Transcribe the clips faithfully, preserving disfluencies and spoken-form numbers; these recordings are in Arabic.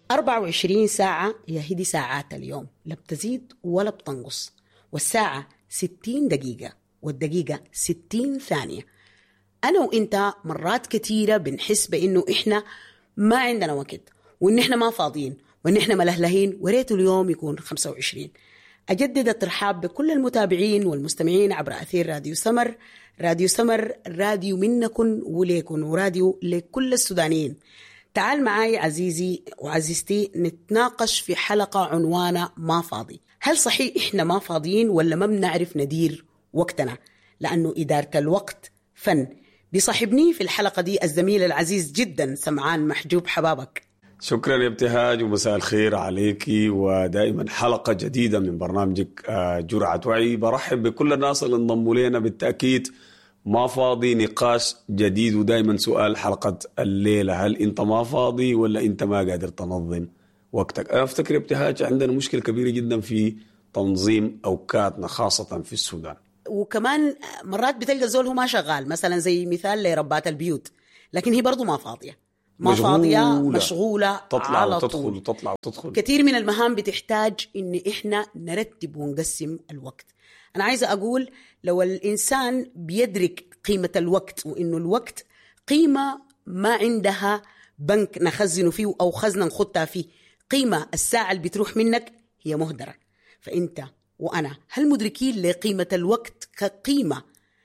أربعة وعشرين ساعة هي هدي ساعات اليوم، لا بتزيد ولا بتنقص. والساعة ستين دقيقة والدقيقة ستين ثانية. أنا وإنت مرات كتيرة بنحس بإنه إحنا ما عندنا وقت، وإن إحنا ما فاضيين، وإن إحنا ملهلهين، وريته اليوم يكون خمسة وعشرين. أجدد الترحاب بكل المتابعين والمستمعين عبر أثير راديو سمر. راديو سمر راديو منكن وليكن، وراديو لكل السودانيين. تعال معاي عزيزي وعزيزتي نتناقش في حلقة عنوانها ما فاضي. هل صحيح إحنا ما فاضيين ولا ما بنعرف ندير وقتنا؟ لأنه إدارة الوقت فن. بيصاحبني في الحلقة دي الزميل العزيز جدا سمعان محجوب حبابك. شكرا يا ابتهاج، ومساء الخير عليكي، ودائما حلقة جديدة من برنامجك جرعة وعي. برحب بكل الناس اللي انضموا لنا. بالتأكيد ما فاضي نقاش جديد، ودائما سؤال حلقة الليلة: هل انت ما فاضي ولا انت ما قادر تنظم وقتك؟ انا افتكر يا ابتهاج عندنا مشكلة كبيرة جدا في تنظيم اوقاتنا خاصة في السودان. وكمان مرات بتلقى زول هو ما شغال، مثلا زي مثال لربات البيوت، لكن هي برضو ما فاضية، ما مشغولة. فاضية مشغولة، تطلع على وتدخل طول. وتطلع وتدخل. كثير من المهام بتحتاج إن إحنا نرتب ونقسم الوقت. أنا عايزة أقول لو الإنسان بيدرك قيمة الوقت، وإنه الوقت قيمة ما عندها بنك نخزنه فيه أو خزنة نخطها فيه، قيمة الساعة اللي بتروح منك هي مهدرة. فأنت وأنا هل مدركين لقيمة الوقت كقيمة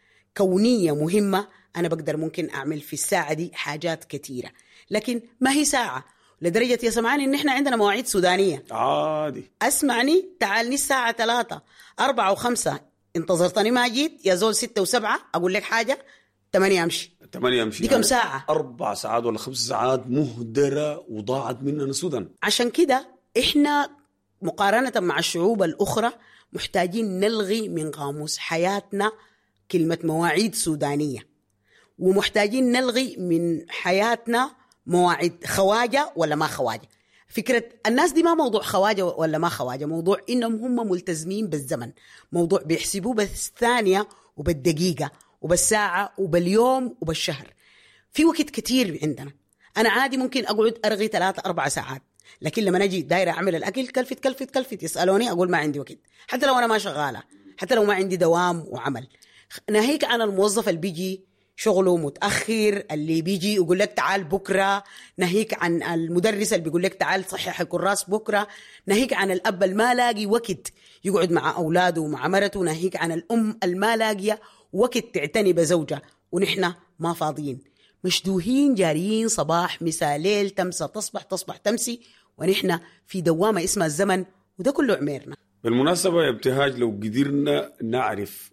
كونية مهمة؟ أنا بقدر ممكن أعمل في الساعة دي حاجات كتيرة، لكن ما هي ساعة لدرجة يا سمعاني إن إحنا عندنا مواعيد سودانية عادي. أسمعني، تعالني الساعة ثلاثة أربعة وخمسة انتظرتني ما جيت، يا زول ستة وسبعة أقول لك حاجة تمانية أمشي. تمانية أمشي دي كم ساعة؟ أربع ساعات ولا خمس ساعات مهدرة وضاعت مننا السودان. عشان كده إحنا مقارنة مع الشعوب الأخرى محتاجين نلغي من قاموس حياتنا كلمة مواعيد سودانية، ومحتاجين نلغي من حياتنا مواعيد خواجة ولا ما خواجة. فكرة الناس دي ما موضوع خواجة ولا ما خواجة، موضوع إنهم هم ملتزمين بالزمن، موضوع بيحسبوه بالثانية وبالدقيقة وبالساعة وباليوم وبالشهر. في وقت كتير عندنا. أنا عادي ممكن أقعد أرغي ثلاثة أربع ساعات، لكن لما نجي دايرة أعمل الأكل كلفت كلفت كلفت يسألوني أقول ما عندي وقت، حتى لو أنا ما شغالة، حتى لو ما عندي دوام وعمل. ناهيك عن الموظف اللي بيجي شغله متأخر، اللي بيجي يقول لك تعال بكرة، ناهيك عن المدرس اللي بيقول لك تعال صحح الكراس بكرة، ناهيك عن الأب الما لاقي وقت يقعد مع أولاده ومع مرته، ناهيك عن الأم الما لاقية وقت تعتني بزوجها، ونحن ما فاضيين مشدوهين جاريين صباح مساء ليل، تمسى تصبح تصبح تمسي، ونحن في دوامة اسمها الزمن، وده كله عميرنا. بالمناسبة يا ابتهاج، لو قدرنا نعرف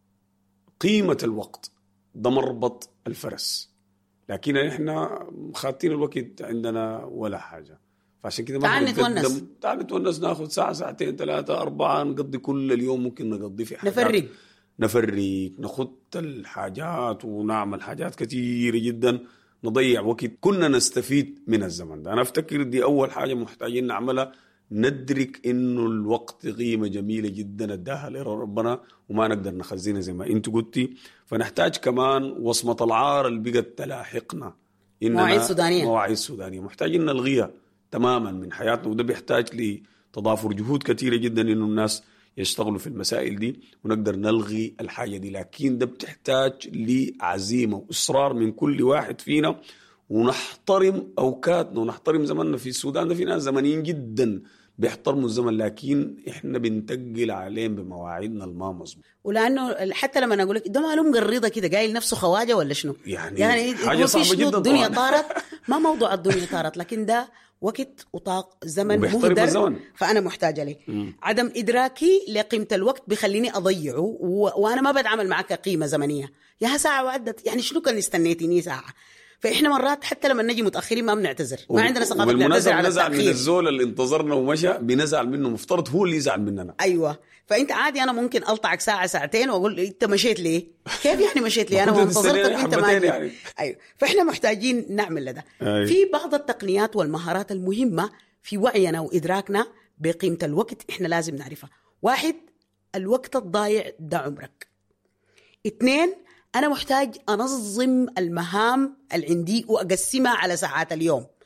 قيمة الوقت ده مربط الفرس، لكن احنا خاتين الوقت عندنا ولا حاجة. فعشان كده تعال نتونس، تعال نتونس، ناخذ ساعة ساعتين ثلاثة أربعة، نقضي كل اليوم ممكن نقضي في حاجات، نفرق نفرق نخط الحاجات ونعمل حاجات كتيرة جدا، نضيع وقت كنا نستفيد من الزمن ده. أنا أفتكر دي أول حاجة محتاجين نعملها، ندرك إنه الوقت قيمة جميلة جدا اداها لربنا وما نقدر نخزنها زي ما أنت قلتي. فنحتاج كمان وصمة العار اللي بقت تلاحقنا، مواعيد سودانية مواعيد سودانية محتاجين نلغيها تماما من حياتنا، وده بيحتاج لتضافر جهود كتيرة جدا إنه الناس يشتغلوا في المسائل دي ونقدر نلغي الحاجة دي. لكن ده بتحتاج لعزيمة وإصرار من كل واحد فينا، ونحترم أوقاتنا ونحترم زمننا. في السودان ده في ناس زمنيين جدا بيحترموا الزمن، لكن إحنا بنتقل عليهم بمواعيدنا الما مظبوط. ولأنه حتى لما أنا أقول لك ده معلوم قريضة كده قايل نفسه خواجة ولا شنو، يعني, يعني حاجة صعبة جدا. الدنيا طارت، ما موضوع الدنيا طارت، لكن ده وقت وطاق زمن مهدر، الزمن. فأنا محتاجة ليه. عدم إدراكي لقيمة الوقت بيخليني أضيعه، و... وأنا ما بتعامل معك قيمة زمنية. يا ساعة وعدت، يعني شنو كان استنيتني ساعة؟ فإحنا مرات حتى لما نجي متأخرين ما بنعتذر، ما عندنا ثقافة نعتذر على التأخير. التأخير. من الزول اللي انتظرنا ومشى بنزعل منه، مفترض هو اللي يزعل مننا. أيوة، فأنت عادي أنا ممكن ألطعك ساعة ساعتين وأقول أنت مشيت ليه؟ كيف يعني مشيت ليه؟ أنا وانتظرتك وأنت ما جيت. يعني. أيوة، فإحنا محتاجين نعمل لده. أيوة. في بعض التقنيات والمهارات المهمة في وعينا وإدراكنا بقيمة الوقت إحنا لازم نعرفها. واحد، الوقت الضايع ده عمرك. اثنين، أنا محتاج أنظم المهام اللي عندي وأقسمها على ساعات اليوم.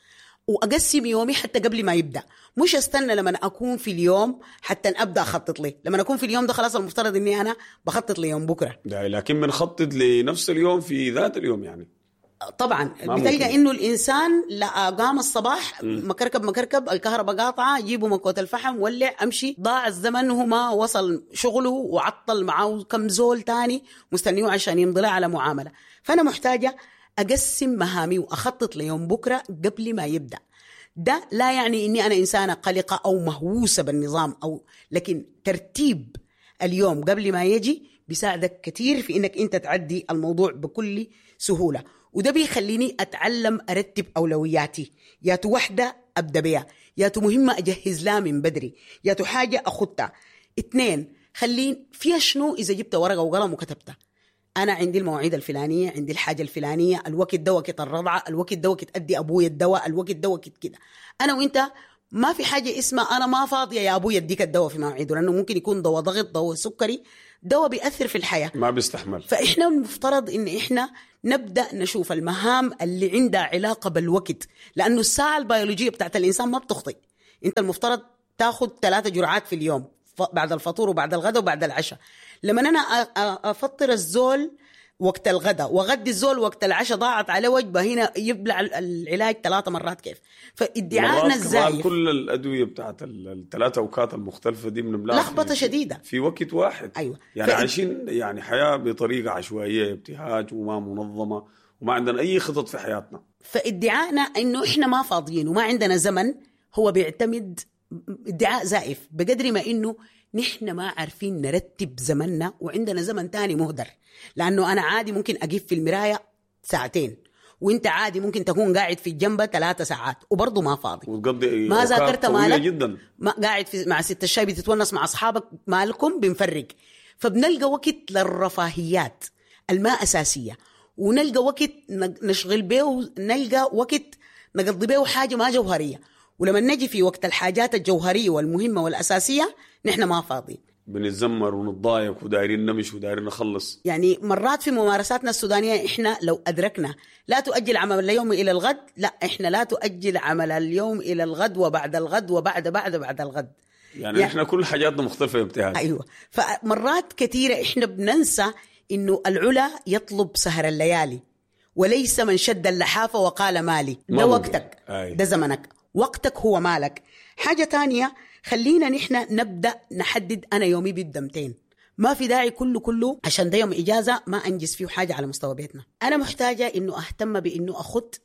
وأقسم يومي حتى قبل ما يبدأ، مش استنى لما أكون في اليوم حتى أبدأ أخطط لي. لما أكون في اليوم ده خلاص المفترض إني أنا بخطط ليوم بكرة، لكن بنخطط لنفس اليوم في ذات اليوم يعني. طبعا بتلقى إنه الإنسان لا قام الصباح م. مكركب مكركب الكهرباء قاطعة، جيبوا مكوة الفحم ولع أمشي، ضاع الزمن وما وصل شغله وعطل معه كم زول تاني مستنيه عشان يمضي على معاملة. فأنا محتاجة أقسم مهامي وأخطط ليوم بكرة قبل ما يبدأ. ده لا يعني إني أنا إنسانة قلقة أو مهووسة بالنظام، أو لكن ترتيب اليوم قبل ما يجي بيساعدك كتير في إنك أنت تعدي الموضوع بكل سهولة. وده بيخليني أتعلم أرتب أولوياتي، يا تو وحدة أبدأ بيها، يا تو مهمة أجهز لها من بدري، يا تو حاجة أخدها. اتنين، خلين فيها شنو إذا جبت ورقة وقلم وكتبتها. أنا عندي المواعيد الفلانية، عندي الحاجة الفلانية، الوقت ده وقت الرضعة، الوقت ده وقت أدي أبوي الدواء، الوقت ده وقت كده. أنا وإنت ما في حاجة اسمها أنا ما فاضية يا أبوي أديك الدواء في مواعيده، لأنه ممكن يكون دواء ضغط، دواء سكري، دواء بيأثر في الحياة ما بيستحمل. فإحنا المفترض إن إحنا نبدأ نشوف المهام اللي عندها علاقة بالوقت، لأنه الساعة البيولوجية بتاعت الإنسان ما بتخطئ. أنت المفترض تاخد ثلاثة جرعات في اليوم، بعد الفطور وبعد الغداء وبعد العشاء. لما أنا أفطر الزول وقت الغداء وغدي الزول وقت العشاء ضاعت على وجبة، هنا يبلع العلاج ثلاثة مرات. كيف؟ فادعاءنا الزايف كل الأدوية بتاعت الثلاثة أوقات المختلفة دي من لخبطة شديدة في وقت واحد. أيوة. يعني عايشين يعني حياة بطريقة عشوائية، ابتهاج وما منظمة، وما عندنا أي خطط في حياتنا. فادعاءنا إنه إحنا ما فاضيين وما عندنا زمن هو بيعتمد ادعاء زائف، بقدر ما إنه نحن ما عارفين نرتب زمننا وعندنا زمن تاني مهدر. لأنه أنا عادي ممكن أجيب في المراية ساعتين، وإنت عادي ممكن تكون قاعد في الجنبة ثلاثة ساعات وبرضه ما فاضي وتقضي ما ذاكرت مالك جدا. ما قاعد في مع ست الشاي بتتونس مع أصحابك مالكم بنفرق. فبنلقى وقت للرفاهيات الماء أساسية، ونلقى وقت نشغل به، ونلقى وقت نقضي به حاجة ما جوهرية. ولما نجي في وقت الحاجات الجوهرية والمهمة والأساسية نحن ما فاضيين، بنتذمر ونتضايق ودايرين نمش ودايرين نخلص. يعني مرات في ممارساتنا السودانية إحنا لو أدركنا لا تؤجل عمل اليوم إلى الغد، لا إحنا لا تؤجل عمل اليوم إلى الغد وبعد الغد وبعد بعد بعد الغد. يعني, يعني إحنا كل حاجاتنا مختلفة ابتهاج. أيوة. فمرات كثيرة إحنا بننسى إنه العلا يطلب سهر الليالي، وليس من شد اللحافة وقال مالي. ده وقتك، ده زمنك، وقتك هو مالك. حاجة تانية، خلينا نحن نبدأ نحدد أنا يومي بيبدأ متين. ما في داعي كله كله عشان ده يوم إجازة ما أنجز فيه حاجة على مستوى بيتنا. أنا محتاجة إنه أهتم بإنه أخد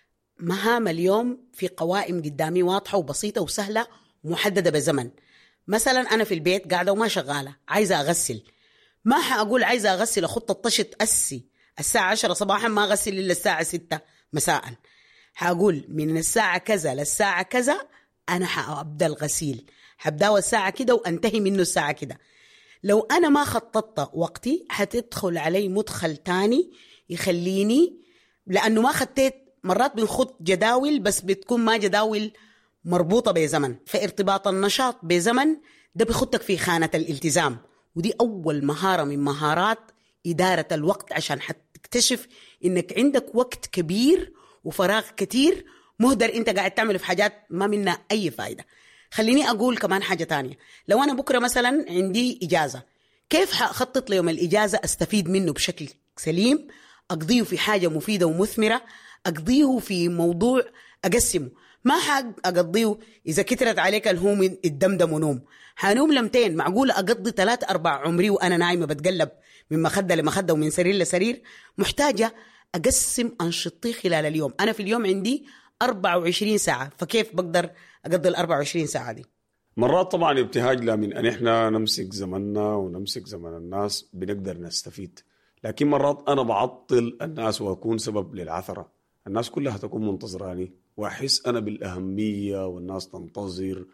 مهام اليوم في قوائم قدامي واضحة وبسيطة وسهلة ومحددة بزمن. مثلا أنا في البيت قاعدة وما شغالة، عايزة أغسل، ما حأقول عايزة أغسل أخد الطشت أسي الساعة عشرة صباحا ما أغسل إلا الساعة ستة مساء. حأقول من الساعة كذا للساعة كذا أنا حأبدأ الغسيل، حبدأ الساعة كده وأنتهي منه الساعة كده. لو أنا ما خططت وقتي حتدخل علي مدخل تاني يخليني، لأنه ما خطيت. مرات بنخط جداول بس بتكون ما جداول مربوطة بزمن، فارتباط النشاط بزمن ده بيخطك في خانة الالتزام. ودي أول مهارة من مهارات إدارة الوقت، عشان حتكتشف إنك عندك وقت كبير وفراغ كتير مهدر انت قاعد تعمل في حاجات ما منها اي فايدة. خليني اقول كمان حاجة تانية، لو انا بكرة مثلا عندي اجازة، كيف حخطط ليوم الاجازة استفيد منه بشكل سليم، اقضيه في حاجة مفيدة ومثمرة، اقضيه في موضوع اقسمه. ما حق اقضيه اذا كترت عليك الهوم الدمدم ونوم، حنوم لمتين. معقولة اقضي ثلاثة اربع عمري وانا نايمة بتقلب من مخدة لمخدة ومن سرير لسرير؟ محتاجة اقسم انشطتي خلال اليوم. انا في اليوم عندي أربعة وعشرين ساعة، فكيف بقدر أقضي الأربعة وعشرين ساعة دي؟ مرات طبعا ابتهاج لا من أن إحنا نمسك زمننا ونمسك زمن الناس بنقدر نستفيد، لكن مرات أنا بعطل الناس وأكون سبب للعثرة. الناس كلها تكون منتظراني وأحس أنا بالأهمية، والناس تنتظر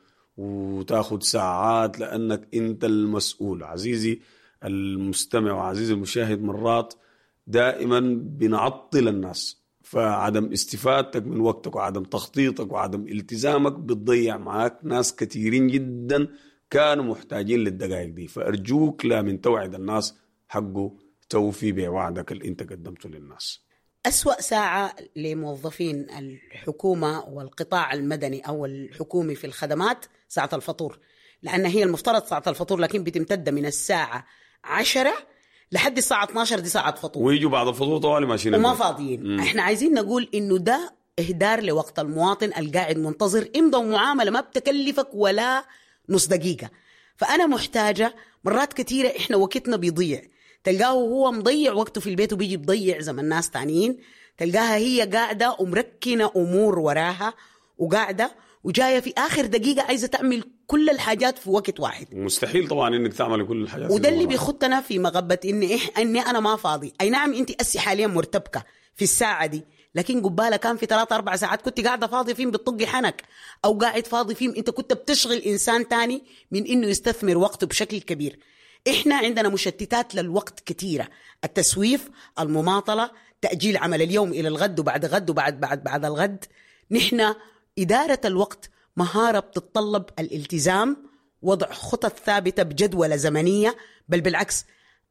وتاخد ساعات لأنك أنت المسؤول. عزيزي المستمع وعزيزي المشاهد، مرات دائما بنعطل الناس، فعدم استفادتك من وقتك وعدم تخطيطك وعدم التزامك بتضيع معاك ناس كثيرين جدا كانوا محتاجين للدقائق دي. فأرجوك لا من توعد الناس حقه توفي بوعدك اللي انت قدمته للناس. أسوأ ساعة لموظفين الحكومة والقطاع المدني أو الحكومي في الخدمات ساعة الفطور، لأن هي المفترض ساعة الفطور، لكن بتمتد من الساعة عشرة لحد الساعة اثنا عشر، دي ساعة فطور، ويجوا بعد الفطور طوالي ماشيين وما فاضيين. مم. احنا عايزين نقول إنه ده إهدار لوقت المواطن القاعد منتظر، امضوا معاملة ما بتكلفك ولا نص دقيقة. فأنا محتاجة مرات كتيرة إحنا وقتنا بيضيع، تلقاه هو مضيع وقته في البيت وبيجي بضيع زي ما الناس تانيين، تلقاها هي قاعدة ومركنة أمور وراها وقاعدة وجاية في آخر دقيقة عايزة تعمل كل الحاجات في وقت واحد. مستحيل طبعا إنك تعمل كل الحاجات، وده اللي بيخطنا في مغبة إني إح إني أنا ما فاضي. أي نعم أنت أسي حاليا مرتبكة في الساعة دي، لكن قبالة كان في ثلاثة أربع ساعات كنت قاعدة فاضي فيهم بتطقي حنك، أو قاعد فاضي فيهم أنت كنت بتشغل إنسان تاني من إنه يستثمر وقته بشكل كبير. إحنا عندنا مشتتات للوقت كتيرة، التسويف، المماطلة، تأجيل عمل اليوم إلى الغد وبعد غد وبعد بعد بعد الغد. نحن إدارة الوقت مهارة بتتطلب الالتزام، وضع خطط ثابتة بجدولة زمنية، بل بالعكس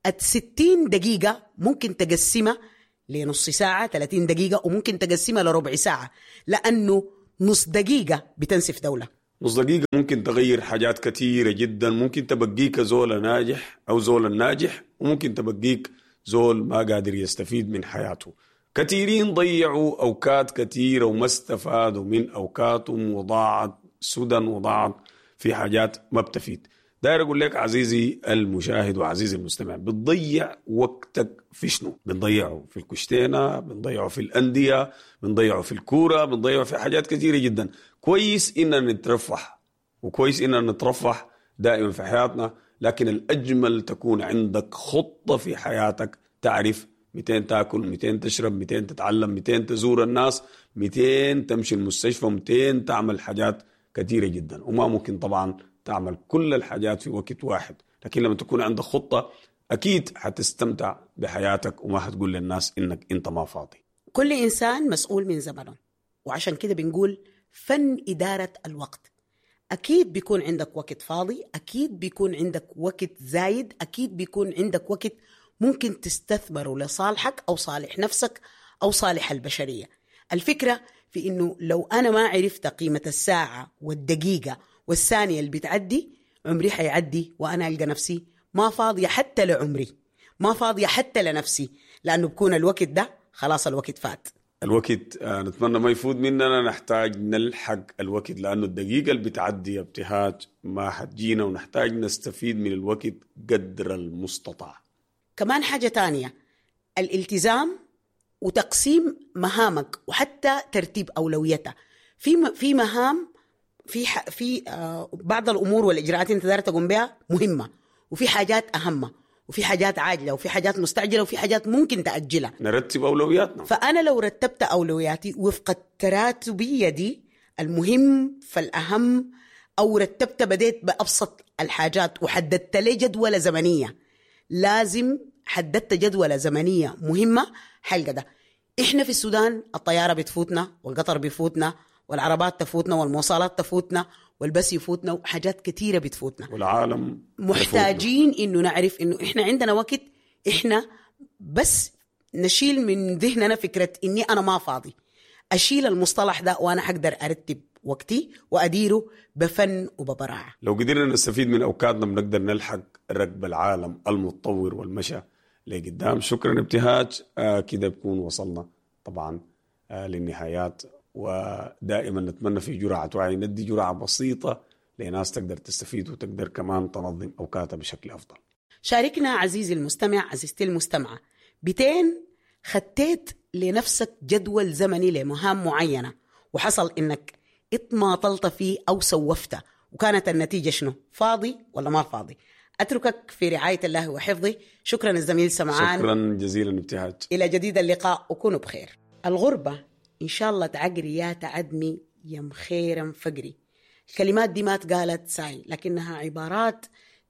الستين دقيقة ممكن تقسمها لنص ساعة، ثلاثين دقيقة، وممكن تقسمها لربع ساعة، لأنه نص دقيقة بتنسف دولة. نص دقيقة ممكن تغير حاجات كتيرة جدا، ممكن تبقيك زول ناجح أو زول ناجح، وممكن تبقيك زول ما قادر يستفيد من حياته. كثيرين ضيعوا أوقات كثيرة وما استفادوا من أوقاتهم، وضاعت سدى وضاعت في حاجات ما بتفيد. داير أقول لك عزيزي المشاهد وعزيزي المستمع، بتضيع وقتك في شنو؟ بنضيعه في الكشتينة، بنضيعه في الأندية، بنضيعه في الكورة، بنضيعه في حاجات كثيرة جدا. كويس إننا نترفح، وكويس إننا نترفح دائما في حياتنا، لكن الأجمل تكون عندك خطة في حياتك، تعرف مئتين تاكل، مئتين تشرب، مئتين تتعلم، مئتين تزور الناس، مئتين تمشي المستشفى، مئتين تعمل حاجات كثيرة جدا. وما ممكن طبعا تعمل كل الحاجات في وقت واحد، لكن لما تكون عندك خطة أكيد حتستمتع بحياتك وما حتقول للناس إنك أنت ما فاضي. كل إنسان مسؤول من زمنه، وعشان كده بنقول فن إدارة الوقت. أكيد بيكون عندك وقت فاضي، أكيد بيكون عندك وقت زايد، أكيد بيكون عندك وقت ممكن تستثمره لصالحك أو صالح نفسك أو صالح البشرية. الفكرة في إنه لو أنا ما عرفت قيمة الساعة والدقيقة والثانية اللي بتعدي، عمري حيعدي وأنا ألقى نفسي ما فاضية حتى لعمري، ما فاضية حتى لنفسي، لأنه بكون الوقت ده خلاص الوقت فات. الوقت آه نتمنى ما يفوت مننا، نحتاج نلحق الوقت، لأنه الدقيقة اللي بتعدي ابتهاج ما حتجينا، ونحتاج نستفيد من الوقت قدر المستطاع. كمان حاجة تانية، الالتزام وتقسيم مهامك وحتى ترتيب أولويتها. في في مهام في في آه بعض الأمور والإجراءات أنت داير تقوم بها مهمة، وفي حاجات أهم، وفي حاجات عاجلة، وفي حاجات مستعجلة، وفي حاجات ممكن تأجلها. نرتب أولوياتنا. فأنا لو رتبت أولوياتي وفق التراتبية دي، المهم فالأهم، أو رتبت بديت بأبسط الحاجات وحددت لي جدولة زمنية، لازم حددت جدولة زمنية مهمة حلقة ده. إحنا في السودان الطيارة بتفوتنا، والقطر بيفوتنا، والعربات تفوتنا، والمواصلات تفوتنا، والبس يفوتنا، وحاجات كثيرة بتفوتنا، والعالم محتاجين يفوتنا. إنه نعرف إنه إحنا عندنا وقت، إحنا بس نشيل من ذهننا فكرة إني أنا ما فاضي، أشيل المصطلح ده وأنا حقدر أرتب وقتي وأديره بفن وببراعة. لو قدرنا نستفيد من أوقاتنا بنقدر نلحق ركب العالم المتطور والمشى لقدام. شكرا ابتهاج. آه كده بكون وصلنا طبعا آه للنهايات، ودائما نتمنى في جرعة وعي ندي جرعة بسيطة لناس تقدر تستفيد وتقدر كمان تنظم أوقاتها بشكل أفضل. شاركنا عزيزي المستمع، عزيزتي المستمعة، بتين خديت لنفسك جدول زمني لمهام معينة وحصل إنك اتماطلت فيه أو سوفته، وكانت النتيجة شنو؟ فاضي ولا ما فاضي؟ أتركك في رعاية الله وحفظه. شكرا الزميل سمعان. شكرا جزيلا ابتهاج. إلى جديد اللقاء، وكونوا بخير. الغربة إن شاء الله تعقري يا تعدمي يا مخيرا فقري. الكلمات دي ما تقالت ساي، لكنها عبارات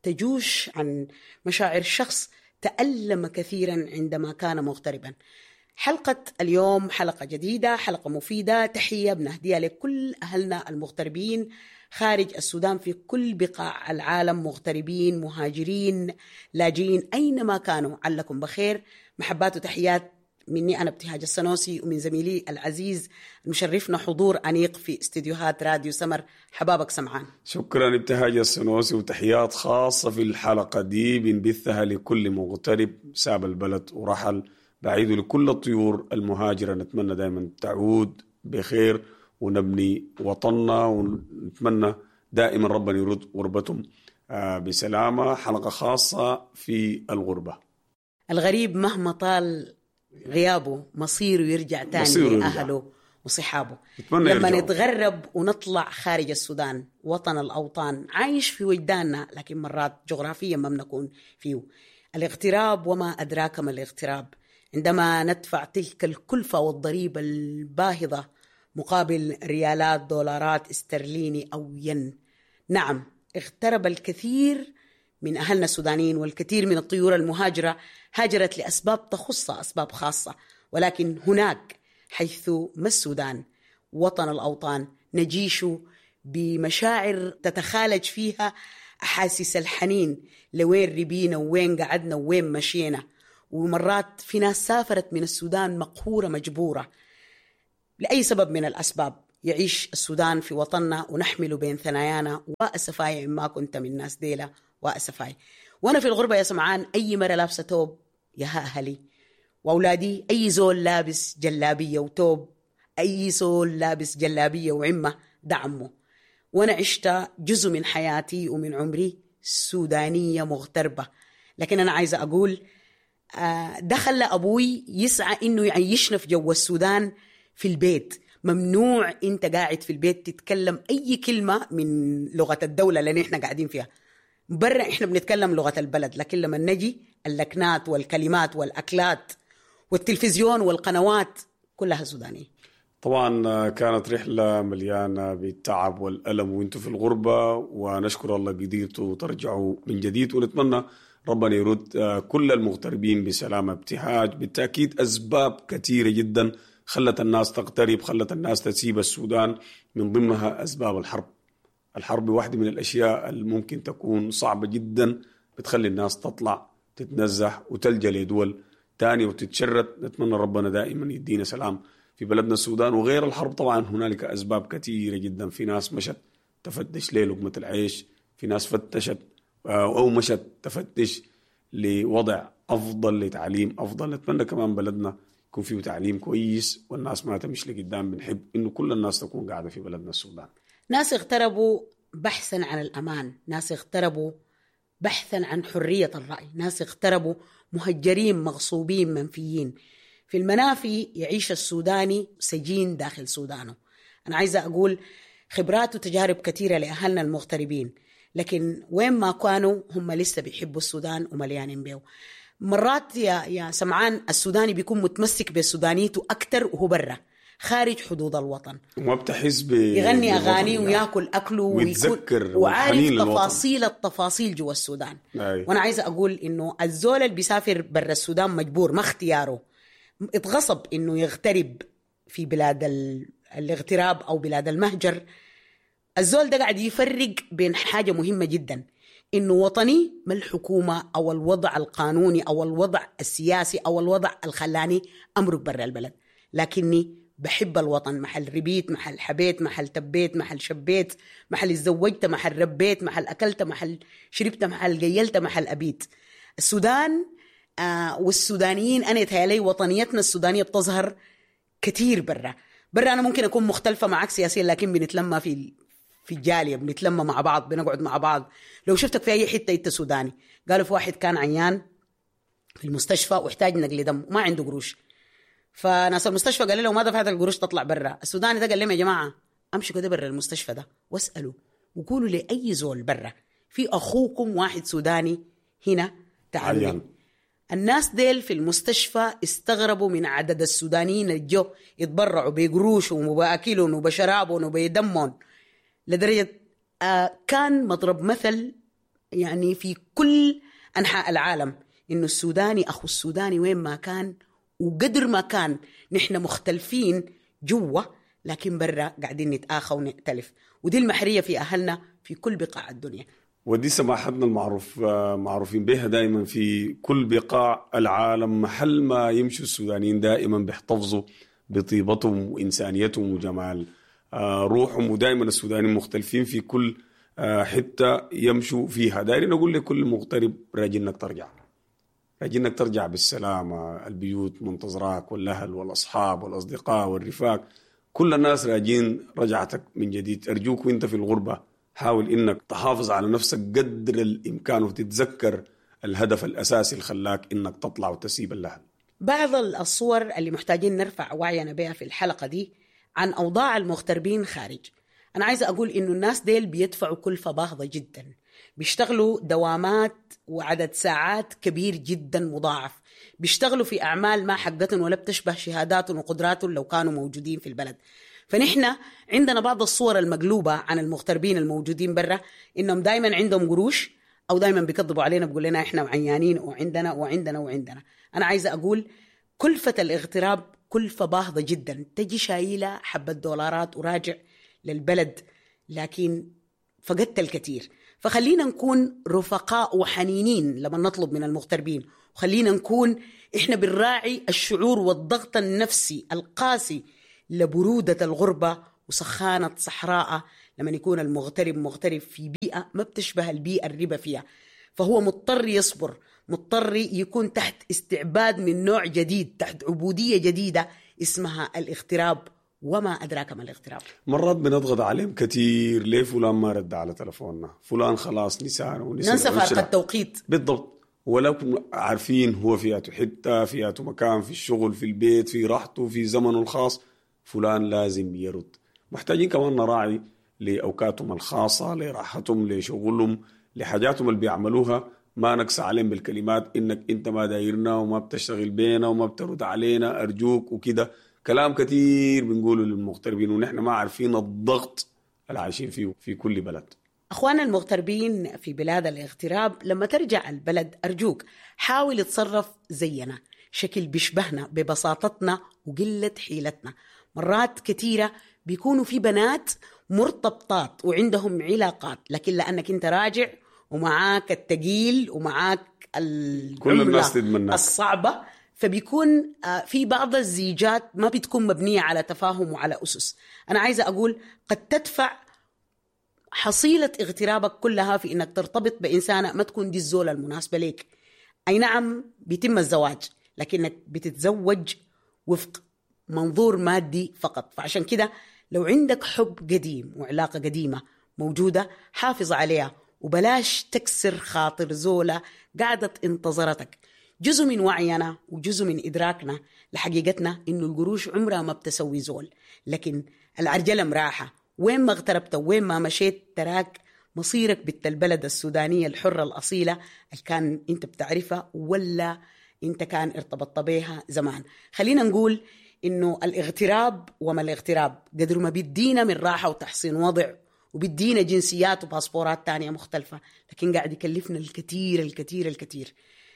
تجوش عن مشاعر شخص تألم كثيرا عندما كان مغتربا. حلقة اليوم حلقة جديدة، حلقة مفيدة، تحية بنهديها لكل أهلنا المغتربين خارج السودان في كل بقاع العالم، مغتربين، مهاجرين، لاجئين، أينما كانوا، علكم بخير. محبات وتحيات مني أنا ابتهاج السنوسي ومن زميلي العزيز المشرفنا حضور أنيق في استديوهات راديو سمر. حبابك سمعان. شكرا ابتهاج السنوسي، وتحيات خاصة في الحلقة دي بنبثها لكل مغترب ساب البلد ورحل بعيد، لكل الطيور المهاجرة نتمنى دائما تعود بخير ونبني وطننا، ونتمنى دائما ربنا يرد غربتهم بسلامة. حلقة خاصة في الغربة. الغريب مهما طال غيابه مصيره يرجع تاني مصيره لأهله يرجع. وصحابه. نتمنى لما يرجعوا. نتغرب ونطلع خارج السودان، وطن الأوطان عايش في وجداننا، لكن مرات جغرافيا ما بنكون فيه. الاغتراب وما أدراك ما الاغتراب، عندما ندفع تلك الكلفة والضريبة الباهظة مقابل ريالات، دولارات استرليني أو ين. نعم، اغترب الكثير من أهلنا السودانيين، والكثير من الطيور المهاجرة هاجرت لأسباب تخصها، أسباب خاصة، ولكن هناك حيث ما السودان وطن الأوطان نجيش بمشاعر تتخالج فيها أحاسيس الحنين لوين ربينا ووين قعدنا ووين مشينا. ومرات في ناس سافرت من السودان مقهورة مجبورة لأي سبب من الأسباب، يعيش السودان في وطننا ونحمل بين ثنايانا. وأسفاي ما كنت من الناس ديلا، وأسفاي. وأنا في الغربة يا سمعان أي مرة لابسة توب يا أهلي، وأولادي أي زول لابس جلابية وتوب، أي زول لابس جلابية وعمة دعمه. وأنا عشت جزء من حياتي ومن عمري سودانية مغتربة، لكن أنا عايزة أقول ده خلى أبوي يسعى إنه يعيشنا في جو السودان في البيت. ممنوع أنت قاعد في البيت تتكلم أي كلمة من لغة الدولة اللي احنا قاعدين فيها. برا احنا بنتكلم لغة البلد، لكن لما نجي اللكنات والكلمات والأكلات والتلفزيون والقنوات كلها سودانية. طبعا كانت رحلة مليانة بالتعب والألم وانتم في الغربة، ونشكر الله قديرتوا ترجعوا من جديد، ونتمنى ربنا يرد كل المغتربين بسلامة. ابتهاج بالتأكيد أسباب كثيرة جدا خلت الناس تغترب، خلت الناس تسيب السودان، من ضمنها أسباب الحرب. الحرب واحدة من الأشياء الممكن تكون صعبة جدا، بتخلي الناس تطلع تتنزح وتلجأ لدول تانية وتتشرد. نتمنى ربنا دائما يدينا سلام في بلدنا السودان. وغير الحرب طبعا هنالك أسباب كثيرة جدا، في ناس مشت تفتش للقمة العيش، في ناس فتشت أو مشت تفتش لوضع أفضل، لتعليم أفضل. نتمنى كمان بلدنا يكون فيه تعليم كويس والناس ما تمشي لقدام. بنحب إنه كل الناس تكون قاعدة في بلدنا السودان. ناس اغتربوا بحثا عن الأمان، ناس اغتربوا بحثا عن حرية الرأي، ناس اغتربوا مهجرين مغصوبين منفيين. في المنافي يعيش السوداني سجين داخل سودانه. أنا عايزة أقول خبرات وتجارب كثيرة لأهلنا المغتربين، لكن وين ما كانوا هم لسه بيحبوا السودان ومليانين بيه. مرات يا يا سمعان السوداني بيكون متمسك بالسودانيته أكتر وهو برا خارج حدود الوطن، وما بتحس ب يغني أغاني ويأكل أكله ويتذكر وعارف تفاصيل التفاصيل جوا السودان. أي. وأنا عايزة أقول إنه الزول اللي بيسافر برا السودان مجبور، ما اختياره، اتغصب إنه يغترب في بلاد ال... الاغتراب أو بلاد المهجر. الزول ده قاعد يفرق بين حاجة مهمة جدا، إنه وطني ما الحكومة أو الوضع القانوني أو الوضع السياسي أو الوضع الخلاني أمرك برا البلد، لكني بحب الوطن. محل ربيت، محل حبيت، محل تبيت، محل شبيت، محل اتزوجت، محل ربيت، محل أكلت، محل شربت، محل قيلت، محل أبيت. السودان آه والسودانيين أنا يتهيألي وطنيتنا السودانية بتظهر كتير برا. برا أنا ممكن أكون مختلفة معك سياسيا، لكن بنتلمى في في الجالية، بنتلمى مع بعض، بنقعد مع بعض. لو شفتك في أي حتة أنت سوداني. قالوا في واحد كان عيان في المستشفى واحتاج نقل دم وما عنده قروش، فناس المستشفى قال له ما دفعت القروش تطلع برا. السوداني ده قال لهم يا جماعة أمشوا كده برا المستشفى ده واسألوا وقولوا لي أي زول برا في أخوكم واحد سوداني هنا تعالوا. الناس ديل في المستشفى استغربوا من عدد السودانيين اللي جو يتبرعوا بقروشهم وبأكلهم وبشرابهم وبدمهم، لدرجة آه كان مضرب مثل يعني في كل أنحاء العالم إنه السوداني أخو السوداني وين ما كان، وقدر ما كان نحن مختلفين جوا لكن برا قاعدين نتآخى ونختلف. ودي المحرية في أهلنا في كل بقاع الدنيا. ودي سماحتنا المعروف معروفين بها دائما في كل بقاع العالم. محل ما يمشوا السودانيين دائما بيحتفظوا بطيبتهم وإنسانيتهم وجمال روحهم، ودائما السودانيين مختلفين في كل حتة يمشوا فيها. دايرين أقول لكل مغترب راجي إنك ترجع، راجي إنك ترجع بالسلامة. البيوت منتظراك والأهل والأصحاب والأصدقاء والرفاق، كل الناس راجين رجعتك من جديد. أرجوك وإنت في الغربة حاول إنك تحافظ على نفسك قدر الإمكان وتتذكر الهدف الأساسي اللي خلاك إنك تطلع وتسيب الأهل. بعض الصور اللي محتاجين نرفع وعينا بها في الحلقة دي عن أوضاع المغتربين خارج. أنا عايزة أقول إنه الناس ديل بيدفعوا كلفة باهظة جدا، بيشتغلوا دوامات وعدد ساعات كبير جدا مضاعف، بيشتغلوا في أعمال ما حقتهم ولا بتشبه شهاداتهم وقدراتهم لو كانوا موجودين في البلد. فنحن عندنا بعض الصور المقلوبة عن المغتربين الموجودين برا، إنهم دايما عندهم قروش أو دايما بيكذبوا علينا بيقول لنا إحنا عيانين وعندنا وعندنا وعندنا. أنا عايزة أقول كلفة الاغتراب كلفة باهظة جدا، تجي شايلة حبة دولارات وراجع للبلد، لكن فقدت الكثير. فخلينا نكون رفقاء وحنينين لما نطلب من المغتربين، وخلينا نكون إحنا بنراعي الشعور والضغط النفسي القاسي لبرودة الغربة وسخانة صحراء لما يكون المغترب مغترب في بيئة ما بتشبه البيئة الربا فيها، فهو مضطر يصبر، مضطر يكون تحت استعباد من نوع جديد، تحت عبودية جديدة اسمها الاغتراب. وما أدراك ما الاغتراب. مرات بنضغط عليهم كتير، ليه فلان ما رد على تلفوننا، فلان خلاص نسانا ونسى ننسى فرق التوقيت بالضبط، ولو عارفين هو فياته حتة فياته مكان في الشغل في البيت في راحته في زمنه الخاص، فلان لازم يرد. محتاجين كمان نراعي لأوقاتهم الخاصة، لراحتهم، لشغلهم، لحاجاتهم اللي بيعملوها، ما نقص عليهم بالكلمات إنك أنت ما دايرنا وما بتشتغل بينا وما بترد علينا أرجوك وكده. كلام كتير بنقوله للمغتربين ونحن ما عارفين الضغط اللي عايشين فيه في كل بلد. أخوانا المغتربين في بلاد الاغتراب، لما ترجع البلد أرجوك حاول تصرف زينا، شكل بيشبهنا ببساطتنا وقلة حيلتنا. مرات كتيرة بيكونوا في بنات مرتبطات وعندهم علاقات، لكن لأنك أنت راجع ومعاك التقيل ومعاك كل الناس تتمناك الصعبة، فبيكون في بعض الزيجات ما بتكون مبنية على تفاهم وعلى أسس. أنا عايزة أقول قد تدفع حصيلة اغترابك كلها في إنك ترتبط بإنسانة ما تكون دي الزولة المناسبة لك. أي نعم بيتم الزواج، لكنك بتتزوج وفق منظور مادي فقط. فعشان كده لو عندك حب قديم وعلاقة قديمة موجودة حافظ عليها، وبلاش تكسر خاطر زولة قاعدة انتظرتك. جزء من وعينا وجزء من إدراكنا لحقيقتنا إنه القروش عمرها ما بتسوي زول، لكن العرجلة مراحة. وين ما اغتربت وين ما مشيت تراك مصيرك بنت البلد السودانية الحرة الأصيلة اللي كان انت بتعرفها ولا انت كان ارتبطت بيها زمان. خلينا نقول إنه الاغتراب وما الاغتراب قدر ما بيدينا من راحة وتحسين وضع وبيدينا جنسيات وباسبورات تانية مختلفة، لكن قاعد يكلفنا الكثير الكثير الكثير.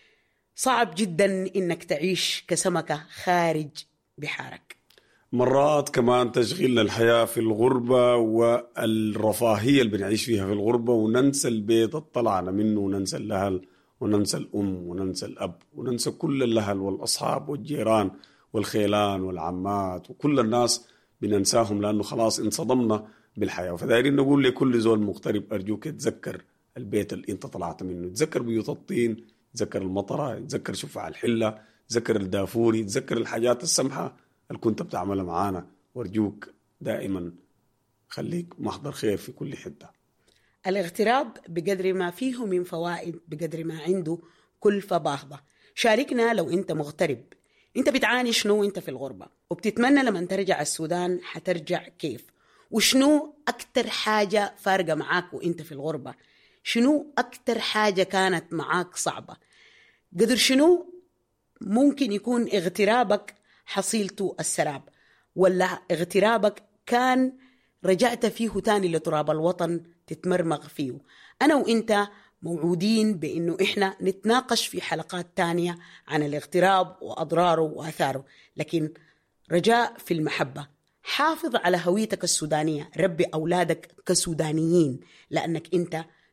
صعب جدا إنك تعيش كسمكة خارج بحارك. مرات كمان تشغيلنا الحياة في الغربة والرفاهية اللي بنعيش فيها في الغربة وننسى البيت الطلعنا منه، وننسى الأهل وننسى الأم وننسى الأب وننسى كل الأهل والأصحاب والجيران والخيلان والعمات وكل الناس بننساهم، لأنه خلاص انصدمنا بالحياة. فدايرين نقول لكل زول مغترب أرجوك تذكر البيت اللي انت طلعت منه، تذكر بيوت الطين، تذكر المطرة، تذكر شفع الحلة، تذكر الدافوري، تذكر الحاجات السمحة اللي كنت بتعملها معانا. وارجوك دائما خليك محضر خير في كل حتة. الاغتراب بقدر ما فيه من فوائد بقدر ما عنده كلفة باهظة. شاركنا لو انت مغترب، انت بتعاني شنو انت في الغربة، وبتتمنى لما ترجع السودان حترجع كيف، وشنو أكتر حاجة فارقة معاك وانت في الغربة، شنو أكتر حاجة كانت معاك صعبة، قدر شنو ممكن يكون اغترابك حصيلته السراب، ولا اغترابك كان رجعت فيه تاني لتراب الوطن تتمرمغ فيه. أنا وإنت موعودين بأنه إحنا نتناقش في حلقات تانية عن الاغتراب وأضراره وآثاره، لكن رجاء في المحبة، حافظ على هويتك السودانية، ربي أولادك كسودانيين، لأنك أنت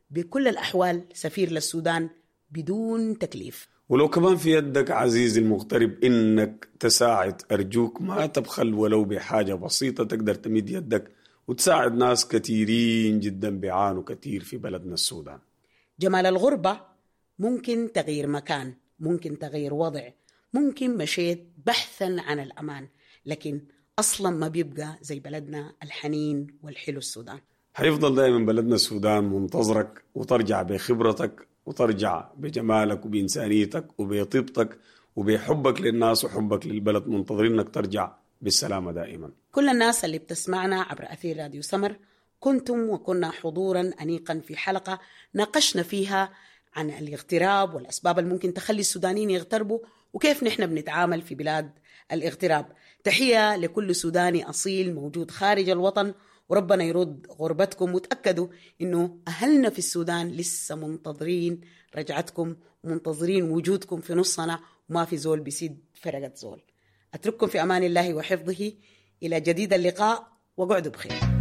بكل الأحوال سفير للسودان بدون تكليف. ولو كمان في يدك عزيزي المغترب إنك تساعد، أرجوك ما تبخل ولو بحاجة بسيطة تقدر تمد يدك وتساعد ناس كثيرين جدا بيعانوا كثير في بلدنا السودان. جمال الغربة ممكن تغيير مكان، ممكن تغيير وضع، ممكن مشيت بحثا عن الأمان، لكن أصلا ما بيبقى زي بلدنا الحنين والحلو السودان. حيفضل دائما بلدنا السودان منتظرك، وترجع بخبرتك وترجع بجمالك وبإنسانيتك وبطيبتك وبحبك للناس وحبك للبلد، منتظرين انك ترجع بالسلامة دائما. كل الناس اللي بتسمعنا عبر أثير راديو سمر، كنتم وكنا حضورا أنيقا في حلقة ناقشنا فيها عن الاغتراب والأسباب اللي ممكن تخلي السودانيين يغتربوا وكيف نحن بنتعامل في بلاد الاغتراب. تحية لكل سوداني أصيل موجود خارج الوطن، وربنا يرد غربتكم، وتأكدوا إنه أهلنا في السودان لسه منتظرين رجعتكم، منتظرين وجودكم في نصنا، وما في زول بيسيد فرقة زول. أترككم في أمان الله وحفظه، إلى جديد اللقاء، وقعدوا بخير.